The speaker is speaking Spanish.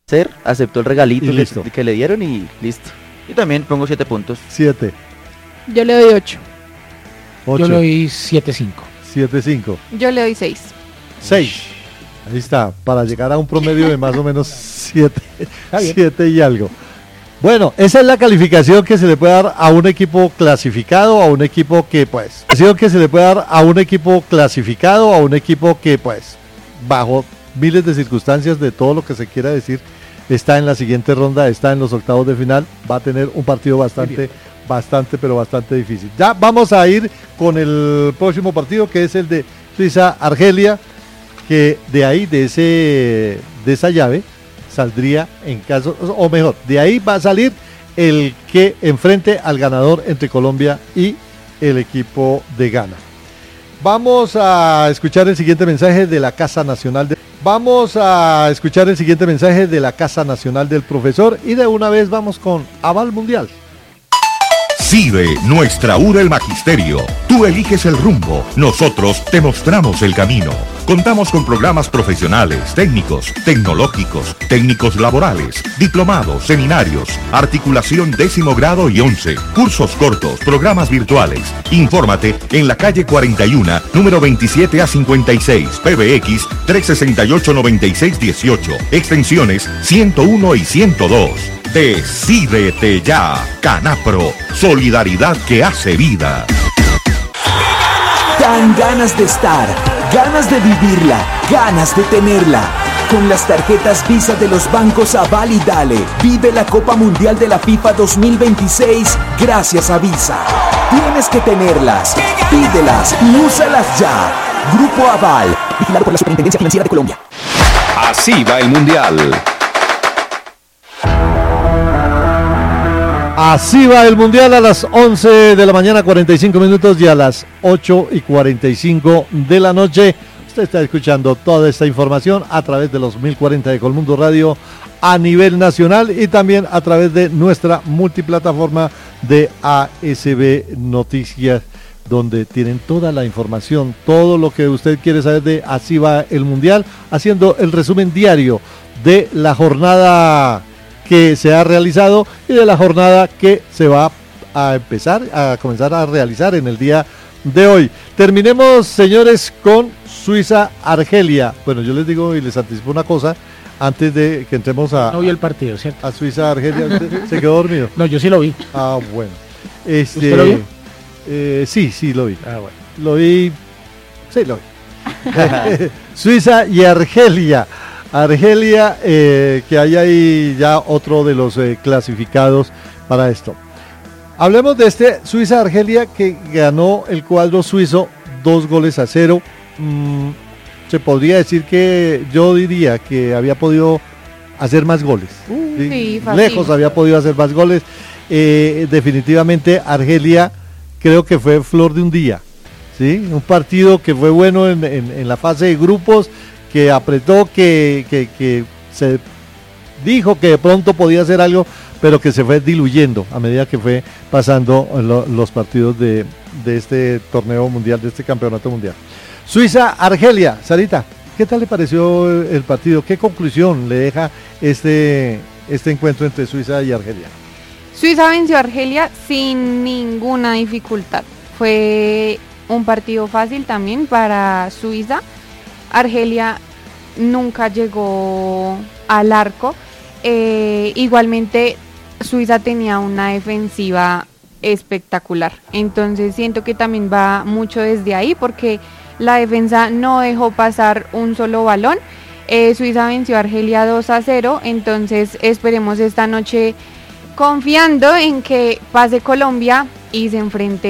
aceptó el regalito Y listo. que le dieron y listo. Y también pongo 7 puntos. 7, Yo le doy 8. 8, Yo le doy 7-5. 7, 5, Yo le doy 6. 6. Ahí está, para llegar a un promedio de más o menos 7, bien. 7 y algo. Bueno, esa es la calificación que se le puede dar a un equipo clasificado, a un equipo que pues, bajo miles de circunstancias de todo lo que se quiera decir, está en la siguiente ronda, está en los octavos de final, va a tener un partido bastante difícil. Ya vamos a ir con el próximo partido, que es el de Suiza-Argelia, que de ahí, de esa llave, saldría en caso, o mejor, de ahí va a salir el que enfrente al ganador entre Colombia y el equipo de Ghana. Vamos a escuchar el siguiente mensaje de la Casa Nacional del Profesor, y de una vez vamos con Aval Mundial. CIDE, nuestra URA el Magisterio. Tú eliges el rumbo, nosotros te mostramos el camino. Contamos con programas profesionales, técnicos, tecnológicos, técnicos laborales, diplomados, seminarios, articulación 10º grado y 11, cursos cortos, programas virtuales. Infórmate en la calle 41, número 27 a 56, PBX 368-9618, extensiones 101 y 102. Decídete ya, Canapro, solidaridad que hace vida. Dan ganas de estar, ganas de vivirla, ganas de tenerla. Con las tarjetas Visa de los bancos Aval y Dale, vive la Copa Mundial de la FIFA 2026 gracias a Visa. Tienes que tenerlas, pídelas y úsalas ya. Grupo Aval, vigilado por la Superintendencia Financiera de Colombia. Así va el Mundial. Así va el Mundial a las 11 de la mañana, 45 minutos, y a las 8 y 45 de la noche. Usted está escuchando toda esta información a través de los 1040 de Colmundo Radio a nivel nacional y también a través de nuestra multiplataforma de ASB Noticias, donde tienen toda la información, todo lo que usted quiere saber de Así va el Mundial, haciendo el resumen diario de la jornada que se ha realizado y de la jornada que se va a comenzar a realizar en el día de hoy. Terminemos, señores, con Suiza-Argelia. Bueno, yo les digo y les anticipo una cosa antes de que entremos No vi el partido, ¿cierto? a Suiza-Argelia. ¿Se quedó dormido? No, yo sí lo vi. Ah, bueno. ¿Usted lo vio? Sí, lo vi. Ah, bueno. Lo vi. Suiza y Argelia. Que hay ahí ya otro de los clasificados para esto. Hablemos de este Suiza-Argelia, que ganó el cuadro suizo 2-0. Se podría decir que yo diría que había podido hacer más goles. Sí, Lejos había podido hacer más goles. Definitivamente Argelia creo que fue flor de un día. ¿Sí? Un partido que fue bueno en la fase de grupos, que apretó, que se dijo que de pronto podía hacer algo, pero que se fue diluyendo a medida que fue pasando los partidos de este torneo mundial, de este campeonato mundial. Suiza-Argelia, Sarita, ¿qué tal le pareció el partido? ¿Qué conclusión le deja este encuentro entre Suiza y Argelia? Suiza venció a Argelia sin ninguna dificultad. Fue un partido fácil también para Suiza. Argelia nunca llegó al arco. Igualmente Suiza tenía una defensiva espectacular. Entonces siento que también va mucho desde ahí, porque la defensa no dejó pasar un solo balón. Suiza venció a Argelia 2-0. Entonces esperemos esta noche, confiando en que pase Colombia y se enfrente